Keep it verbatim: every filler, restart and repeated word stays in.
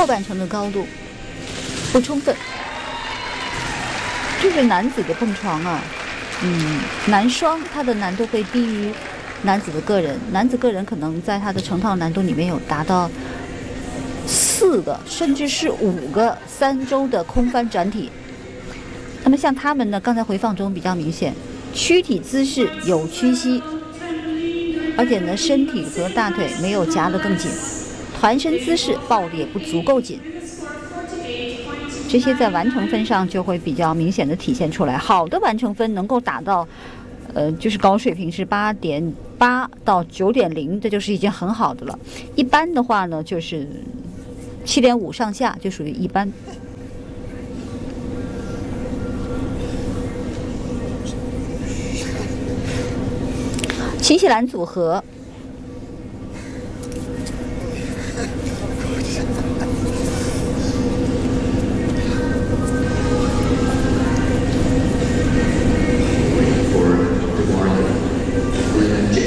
后半程的高度不充分，就是男子的蹦床啊，嗯，男双它的难度会低于男子的个人，男子个人可能在它的成套难度里面有达到四个甚至是五个三周的空翻转体。那么像他们呢，刚才回放中比较明显，躯体姿势有屈膝，而且呢身体和大腿没有夹得更紧，团身姿势抱得也不足够紧，这些在完成分上就会比较明显的体现出来。好的完成分能够达到呃，就是高水平是八点八到九点零，这就是已经很好的了。一般的话呢，就是七点五上下，就属于一般。新西兰组合，